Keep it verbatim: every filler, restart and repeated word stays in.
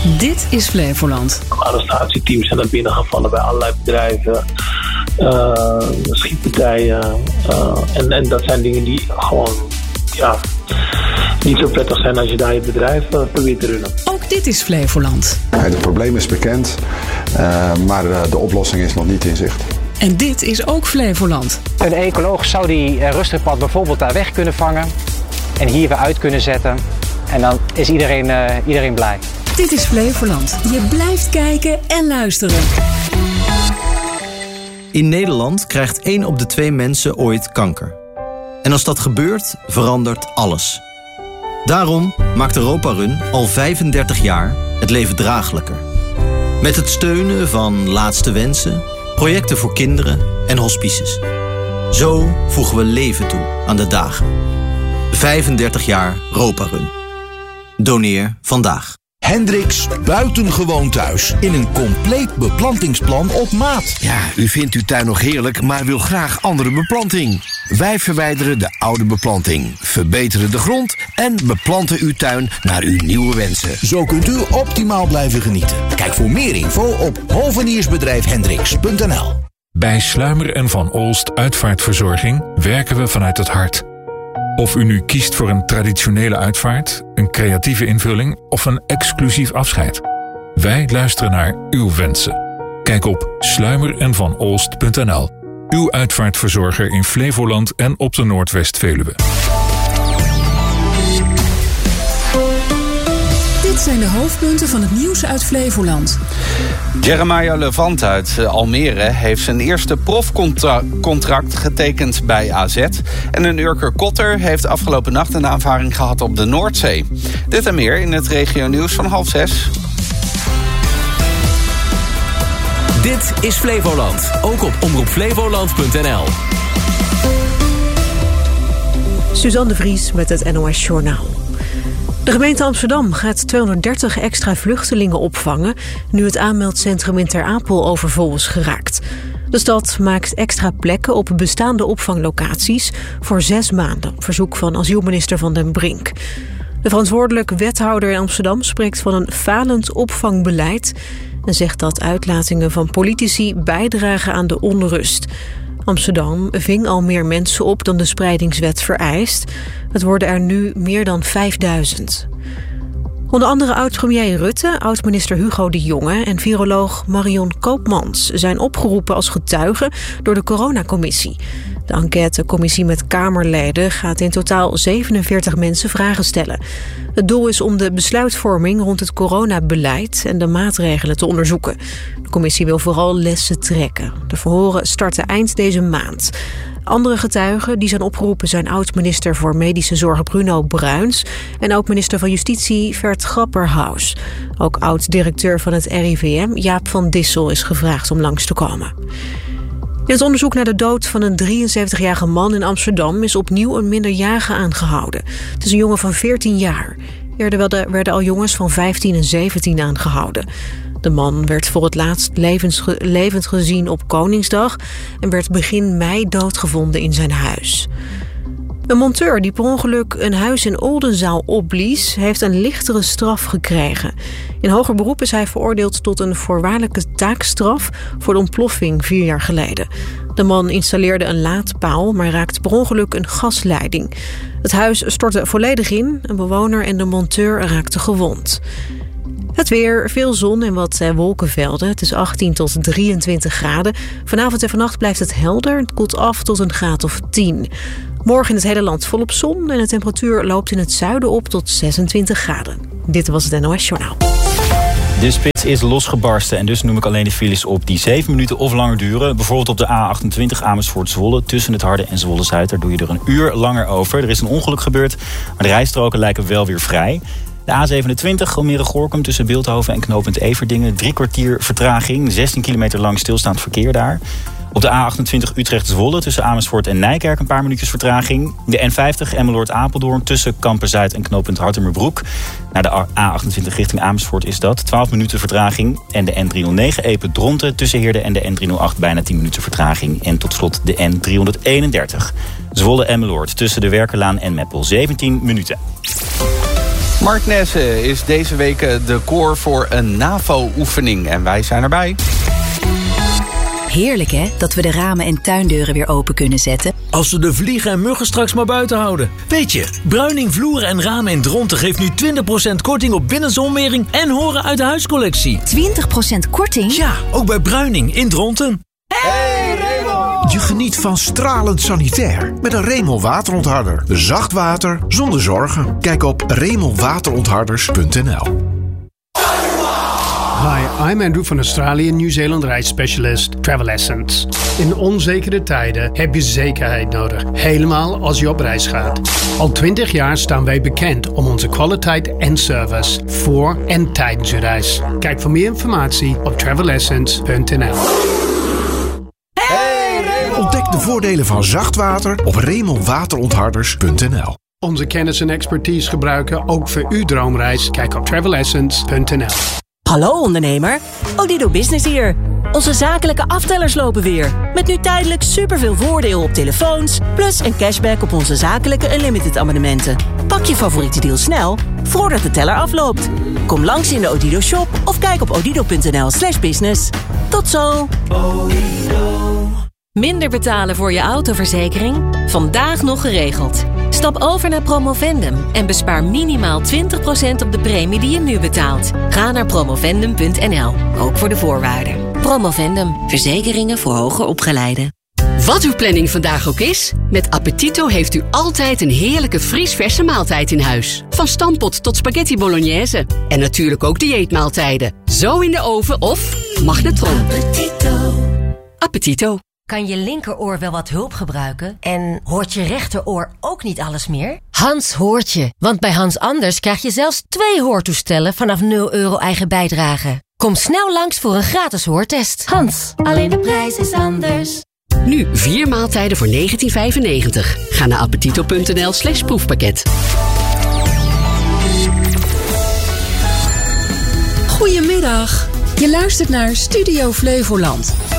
Dit is Flevoland. Arrestatieteams zijn naar binnen gevallen bij allerlei bedrijven, uh, schietpartijen. Uh, en, en dat zijn dingen die gewoon ja, niet zo prettig zijn als je daar je bedrijf uh, probeert te runnen. Ook dit is Flevoland. Het probleem is bekend, uh, maar uh, de oplossing is nog niet in zicht. En dit is ook Flevoland. Een ecoloog zou die uh, rustpad bijvoorbeeld daar weg kunnen vangen en hier weer uit kunnen zetten. En dan is iedereen, uh, iedereen blij. Dit is Flevoland. Je blijft kijken en luisteren. In Nederland krijgt één op de twee mensen ooit kanker. En als dat gebeurt, verandert alles. Daarom maakt Europa Run al vijfendertig jaar het leven draaglijker. Met het steunen van Laatste Wensen, projecten voor kinderen en hospices. Zo voegen we leven toe aan de dagen. vijfendertig jaar Europa Run. Doneer vandaag. Hendricks Buitengewoon Thuis. In een compleet beplantingsplan op maat. Ja, u vindt uw tuin nog heerlijk, maar wil graag andere beplanting. Wij verwijderen de oude beplanting, verbeteren de grond en beplanten uw tuin naar uw nieuwe wensen. Zo kunt u optimaal blijven genieten. Kijk voor meer info op hoveniersbedrijf hendricks punt n l. Bij Sluimer en Van Olst Uitvaartverzorging werken we vanuit het hart. Of u nu kiest voor een traditionele uitvaart, een creatieve invulling of een exclusief afscheid. Wij luisteren naar uw wensen. Kijk op sluimer en van olst punt n l. Uw uitvaartverzorger in Flevoland en op de Noordwest-Veluwe. Dit zijn de hoofdpunten van het nieuws uit Flevoland. Jeremiah Levant uit Almere heeft zijn eerste profcontract getekend bij A Z. En een Urker Kotter heeft afgelopen nacht een aanvaring gehad op de Noordzee. Dit en meer in het regionieuws van half zes. Dit is Flevoland, ook op omroep flevoland punt n l. Suzanne de Vries met het N O S Journaal. De gemeente Amsterdam gaat tweehonderddertig extra vluchtelingen opvangen, nu het aanmeldcentrum in Ter Apel overvol is geraakt. De stad maakt extra plekken op bestaande opvanglocaties voor zes maanden, op verzoek van asielminister Van den Brink. De verantwoordelijk wethouder in Amsterdam spreekt van een falend opvangbeleid en zegt dat uitlatingen van politici bijdragen aan de onrust. Amsterdam ving al meer mensen op dan de spreidingswet vereist. Het worden er nu meer dan vijfduizend. Onder andere oud-premier Rutte, oud-minister Hugo de Jonge en viroloog Marion Koopmans zijn opgeroepen als getuigen door de coronacommissie. De enquêtecommissie met Kamerleden gaat in totaal zevenenveertig mensen vragen stellen. Het doel is om de besluitvorming rond het coronabeleid en de maatregelen te onderzoeken. De commissie wil vooral lessen trekken. De verhoren starten eind deze maand. Andere getuigen die zijn opgeroepen zijn oud-minister voor Medische Zorg Bruno Bruins en oud-minister van Justitie Vert Grapperhaus. Ook oud-directeur van het R I V M Jaap van Dissel is gevraagd om langs te komen. In het onderzoek naar de dood van een drieënzeventigjarige man in Amsterdam is opnieuw een minderjarige aangehouden. Het is een jongen van veertien jaar. Eerder werden al jongens van vijftien en zeventien aangehouden. De man werd voor het laatst levend gezien op Koningsdag en werd begin mei doodgevonden in zijn huis. Een monteur die per ongeluk een huis in Oldenzaal opblies, heeft een lichtere straf gekregen. In hoger beroep is hij veroordeeld tot een voorwaardelijke taakstraf voor de ontploffing vier jaar geleden. De man installeerde een laadpaal, maar raakte per ongeluk een gasleiding. Het huis stortte volledig in, een bewoner en de monteur raakten gewond. Het weer, veel zon en wat wolkenvelden. Het is achttien tot drieëntwintig graden. Vanavond en vannacht blijft het helder. Het koelt af tot een graad of tien. Morgen in het hele land volop zon en de temperatuur loopt in het zuiden op tot zesentwintig graden. Dit was het N O S Journaal. De spits is losgebarsten en dus noem ik alleen de files op die zeven minuten of langer duren. Bijvoorbeeld op de A achtentwintig Amersfoort-Zwolle tussen het Harde en Zwolle-Zuid. Daar doe je er een uur langer over. Er is een ongeluk gebeurd, maar de rijstroken lijken wel weer vrij. De A zevenentwintig Almere-Gorkum tussen Beeldhoven en knooppunt Everdingen. Drie kwartier vertraging, zestien kilometer lang stilstaand verkeer daar. Op de A achtentwintig Utrecht-Zwolle tussen Amersfoort en Nijkerk een paar minuutjes vertraging. De N vijftig Emmeloord-Apeldoorn tussen Kampen-Zuid en knooppunt Hartemerbroek. Naar de A achtentwintig richting Amersfoort is dat. twaalf minuten vertraging. En de N driehonderdnegen Epe-Dronten tussen Heerde en de N driehonderdacht bijna tien minuten vertraging. En tot slot de N driehonderdeenendertig Zwolle-Emmeloord tussen de Werkerlaan en Meppel. zeventien minuten. Mark Nesse is deze week de core voor een NAVO-oefening en wij zijn erbij. Heerlijk hè, dat we de ramen en tuindeuren weer open kunnen zetten. Als we de vliegen en muggen straks maar buiten houden. Weet je, Bruining Vloeren en Ramen in Dronten geeft nu twintig procent korting op binnenzonwering en horen uit de huiscollectie. twintig procent korting? Ja, ook bij Bruining in Dronten. Hey Remel! Je geniet van stralend sanitair met een Remel waterontharder. Zacht water zonder zorgen. Kijk op remel waterontharders punt n l. Hi, I'm Andrew van Australië Nieuw-Zeeland reisspecialist Travel Essence. In onzekere tijden heb je zekerheid nodig, helemaal als je op reis gaat. Al twintig jaar staan wij bekend om onze kwaliteit en service voor en tijdens je reis. Kijk voor meer informatie op travel essence punt n l. Hey, Remel! Ontdek de voordelen van zacht water op remel waterontharders punt n l. Onze kennis en expertise gebruiken ook voor uw droomreis. Kijk op travel essence punt n l. Hallo ondernemer, Odido Business hier. Onze zakelijke aftellers lopen weer. Met nu tijdelijk superveel voordeel op telefoons... plus een cashback op onze zakelijke Unlimited abonnementen. Pak je favoriete deal snel, voordat de teller afloopt. Kom langs in de Odido shop of kijk op odido punt n l slash business. Tot zo! Minder betalen voor je autoverzekering? Vandaag nog geregeld. Stap over naar Promovendum en bespaar minimaal twintig procent op de premie die je nu betaalt. Ga naar promovendum punt n l, ook voor de voorwaarden. Promovendum, verzekeringen voor hoger opgeleiden. Wat uw planning vandaag ook is, met Appetito heeft u altijd een heerlijke vriesverse maaltijd in huis. Van stampot tot spaghetti bolognese. En natuurlijk ook dieetmaaltijden. Zo in de oven of magnetron. Appetito. Appetito. Kan je linkeroor wel wat hulp gebruiken? En hoort je rechteroor ook niet alles meer? Hans hoort je, want bij Hans Anders krijg je zelfs twee hoortoestellen vanaf nul euro eigen bijdrage. Kom snel langs voor een gratis hoortest. Hans, alleen de prijs is anders. Nu vier maaltijden voor negentien vijfennegentig. Ga naar appetito punt n l slash proefpakket. Goedemiddag, je luistert naar Studio Flevoland.